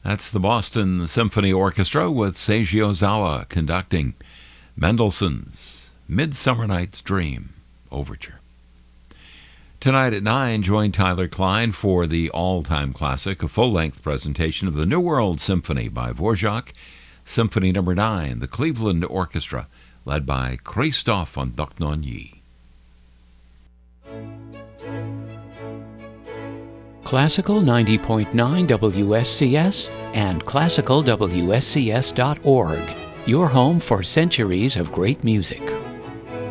That's the Boston Symphony Orchestra with Seiji Ozawa conducting Mendelssohn's Midsummer Night's Dream Overture. Tonight at 9, join Tyler Klein for the all-time classic, a full-length presentation of the New World Symphony by Dvorak, Symphony No. 9, the Cleveland Orchestra, led by Christophe Antognoni. Classical 90.9 WSCS and classicalwscs.org, your home for centuries of great music.